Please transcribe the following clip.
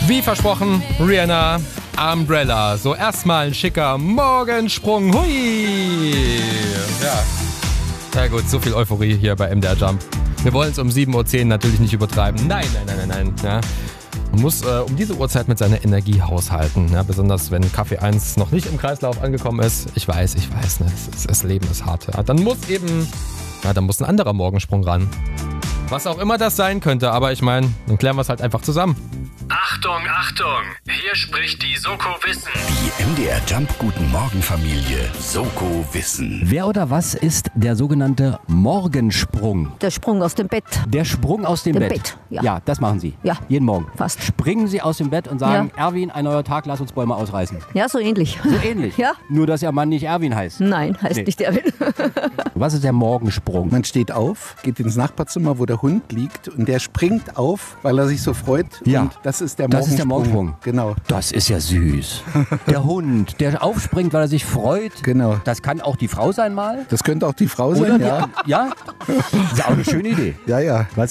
Wie versprochen, Rihanna, Umbrella. So erstmal ein schicker Morgensprung. Hui! Ja gut, so viel Euphorie hier bei MDR Jump. Wir wollen es um 7.10 Uhr natürlich nicht übertreiben. Nein. Ja. Man muss um diese Uhrzeit mit seiner Energie haushalten. Ja, besonders wenn Kaffee 1 noch nicht im Kreislauf angekommen ist. Ich weiß, ne, das Leben ist hart. Ja. Dann muss ein anderer Morgensprung ran. Was auch immer das sein könnte, aber ich meine, dann klären wir es halt einfach zusammen. Achtung, Achtung! Hier spricht die Soko Wissen. Die MDR Jump Guten Morgen Familie Soko Wissen. Wer oder was ist der sogenannte Morgensprung? Der Sprung aus dem Bett. Der Sprung aus dem Bett. Ja. Ja, das machen Sie. Ja. Jeden Morgen. Fast. Springen Sie aus dem Bett und sagen, Erwin, ein neuer Tag, lass uns Bäume ausreißen. Ja, so ähnlich. So ähnlich. Ja. Nur, dass Ihr Mann nicht Erwin heißt. Nein, heißt nicht Erwin. Was ist der Morgensprung? Man steht auf, geht ins Nachbarzimmer, wo der Hund liegt und der springt auf, weil er sich so freut. Ja. Und das ist der Morgensprung. Das ist der Morgensprung. Genau. Das ist ja süß. Der Hund, der aufspringt, weil er sich freut. Genau. Das kann auch die Frau sein mal. Das könnte auch die Frau Oder sein, ja. Ja? Das ist auch eine schöne Idee. Ja. Weil's